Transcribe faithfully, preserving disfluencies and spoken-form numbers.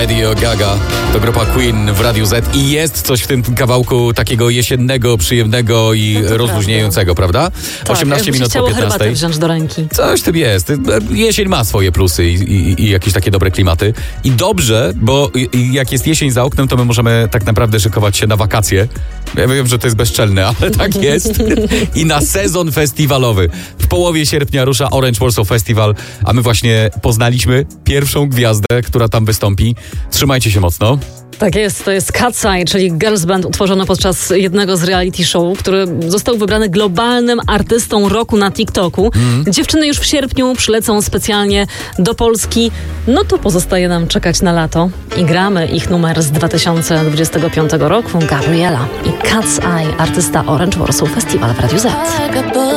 Radio Gaga to grupa Queen w Radiu Z i jest coś w tym kawałku takiego jesiennego, przyjemnego i No rozluźniającego, prawda? Tak, osiemnaście minut po herbatę piętnastej. wziąć do ręki. Coś w tym jest. Jesień ma swoje plusy i, i, i jakieś takie dobre klimaty. I dobrze, bo jak jest jesień za oknem, to my możemy tak naprawdę szykować się na wakacje. Ja wiem, że to jest bezczelne, ale tak jest. I na sezon festiwalowy. W połowie sierpnia rusza Orange Warsaw Festival, a my właśnie poznaliśmy pierwszą gwiazdę, która tam wystąpi. Trzymajcie się mocno. Tak jest, to jest Cat's Eye, czyli girls band utworzony podczas jednego z reality show, który został wybrany globalnym artystą roku na TikToku. Mm. Dziewczyny już w sierpniu przylecą specjalnie do Polski. No to pozostaje nam czekać na lato i gramy ich numer z dwa tysiące dwudziestego piątego roku, Gabriela i Cat's Eye, artysta Orange Warsaw Festival w Radiu Z.